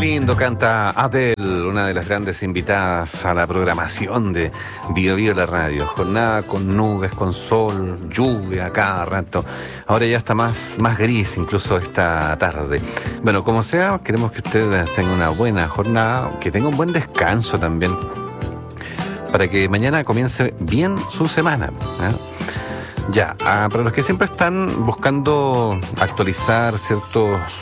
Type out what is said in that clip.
lindo canta Adele, una de las grandes invitadas a la programación de Bio Bio la radio. Jornada con nubes, con sol, lluvia cada rato. Ahora ya está más gris, incluso esta tarde. Bueno, como sea, queremos que ustedes tengan una buena jornada, que tengan un buen descanso también, para que mañana comience bien su semana, ¿eh? Ya, para los que siempre están buscando actualizar ciertos